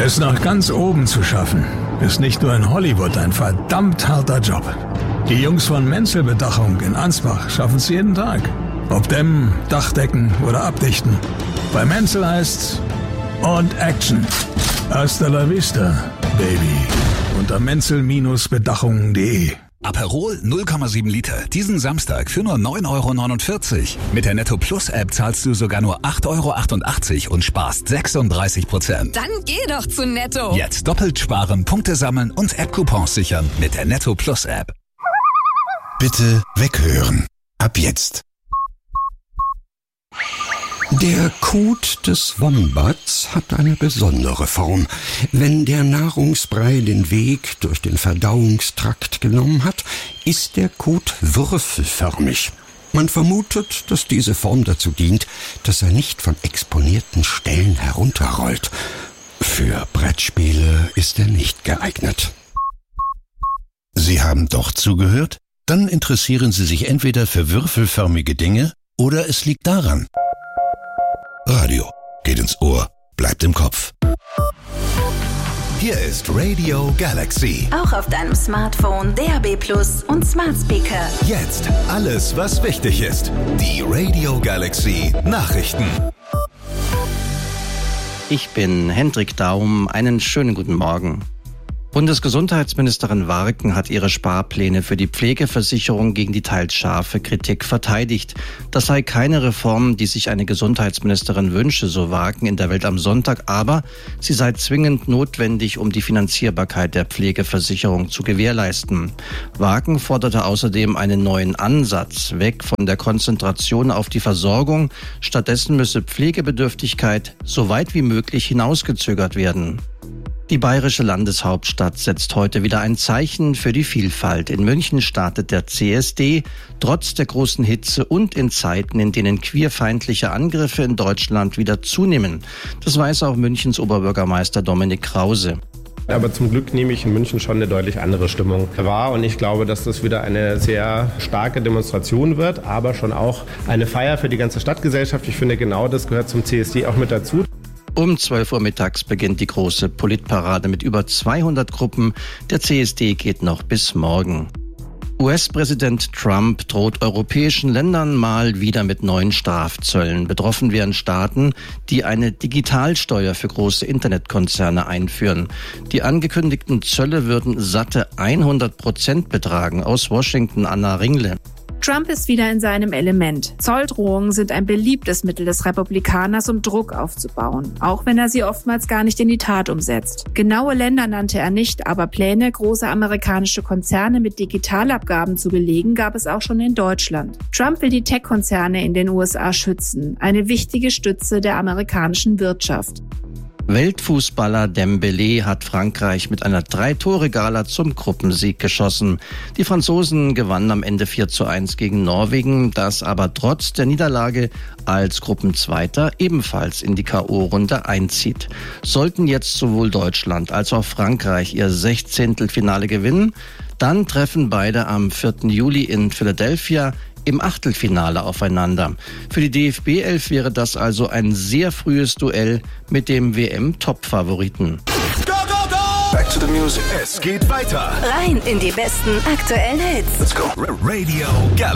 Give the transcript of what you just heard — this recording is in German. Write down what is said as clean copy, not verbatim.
Es nach ganz oben zu schaffen, ist nicht nur in Hollywood ein verdammt harter Job. Die Jungs von Menzel Bedachung in Ansbach schaffen es jeden Tag. Ob dämmen, Dachdecken oder abdichten. Bei Menzel heißt's und Action. Hasta la vista, Baby. Unter menzel-bedachungen.de. Aperol 0,7 Liter. Diesen Samstag für nur 9,49 €. Mit der Netto Plus App zahlst du sogar nur 8,88 € und sparst 36%. Dann geh doch zu Netto. Jetzt doppelt sparen, Punkte sammeln und App-Coupons sichern mit der Netto Plus App. Bitte weghören. Ab jetzt. Der Kot des Wombats hat eine besondere Form. Wenn der Nahrungsbrei den Weg durch den Verdauungstrakt genommen hat, ist der Kot würfelförmig. Man vermutet, dass diese Form dazu dient, dass er nicht von exponierten Stellen herunterrollt. Für Brettspiele ist er nicht geeignet. Sie haben doch zugehört? Dann interessieren Sie sich entweder für würfelförmige Dinge oder es liegt daran. Radio geht ins Ohr, bleibt im Kopf. Hier ist Radio Galaxy. Auch auf deinem Smartphone, DAB+ und Smart Speaker. Jetzt alles, was wichtig ist. Die Radio Galaxy Nachrichten. Ich bin Hendrik Daum. Einen schönen guten Morgen. Bundesgesundheitsministerin Warken hat ihre Sparpläne für die Pflegeversicherung gegen die teils scharfe Kritik verteidigt. Das sei keine Reform, die sich eine Gesundheitsministerin wünsche, so Warken in der Welt am Sonntag, aber sie sei zwingend notwendig, um die Finanzierbarkeit der Pflegeversicherung zu gewährleisten. Warken forderte außerdem einen neuen Ansatz, weg von der Konzentration auf die Versorgung. Stattdessen müsse Pflegebedürftigkeit so weit wie möglich hinausgezögert werden. Die bayerische Landeshauptstadt setzt heute wieder ein Zeichen für die Vielfalt. In München startet der CSD, trotz der großen Hitze und in Zeiten, in denen queerfeindliche Angriffe in Deutschland wieder zunehmen. Das weiß auch Münchens Oberbürgermeister Dominik Krause. Aber zum Glück nehme ich in München schon eine deutlich andere Stimmung wahr und ich glaube, dass das wieder eine sehr starke Demonstration wird, aber schon auch eine Feier für die ganze Stadtgesellschaft. Ich finde, genau das gehört zum CSD auch mit dazu. Um 12 Uhr mittags beginnt die große Politparade mit über 200 Gruppen. Der CSD geht noch bis morgen. US-Präsident Trump droht europäischen Ländern mal wieder mit neuen Strafzöllen. Betroffen wären Staaten, die eine Digitalsteuer für große Internetkonzerne einführen. Die angekündigten Zölle würden satte 100% betragen. Aus Washington, Anna Ringle. Trump ist wieder in seinem Element. Zolldrohungen sind ein beliebtes Mittel des Republikaners, um Druck aufzubauen, auch wenn er sie oftmals gar nicht in die Tat umsetzt. Genaue Länder nannte er nicht, aber Pläne, große amerikanische Konzerne mit Digitalabgaben zu belegen, gab es auch schon in Deutschland. Trump will die Tech-Konzerne in den USA schützen, eine wichtige Stütze der amerikanischen Wirtschaft. Weltfußballer Dembélé hat Frankreich mit einer 3-Tore-Gala zum Gruppensieg geschossen. Die Franzosen gewannen am Ende 4:1 gegen Norwegen, das aber trotz der Niederlage als Gruppenzweiter ebenfalls in die K.O.-Runde einzieht. Sollten jetzt sowohl Deutschland als auch Frankreich ihr 16. Finale gewinnen, dann treffen beide am 4. Juli in Philadelphia im Achtelfinale aufeinander. Für die DFB-11 wäre das also ein sehr frühes Duell mit dem WM-Top-Favoriten. Go, go, go! Back to the music. Es geht weiter. Rein in die besten aktuellen Hits. Let's go. Radio Galaxy.